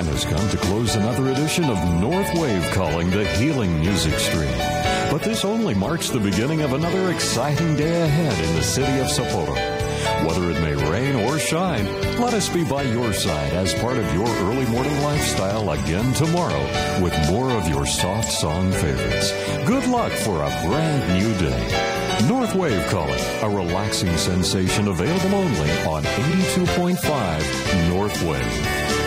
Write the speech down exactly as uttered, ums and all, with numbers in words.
time has come to close another edition of North Wave Calling, the healing music stream. But this only marks the beginning of another exciting day ahead in the city of Sapporo. Whether it may rain or shine, let us be by your side as part of your early morning lifestyle again tomorrow with more of your soft song favorites. Good luck for a brand new day. North Wave Calling, a relaxing sensation available only on eighty-two point five North Wave.